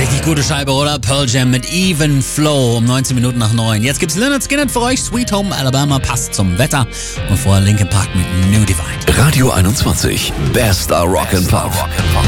Richtig gute Scheibe, oder? Pearl Jam mit Even Flow um 19 Minuten nach 9. Jetzt gibt's Lynyrd Skynyrd für euch. Sweet Home Alabama passt zum Wetter. Und vorher Linkin Park mit New Divide. Radio 21. Bester Rock'n'Pop.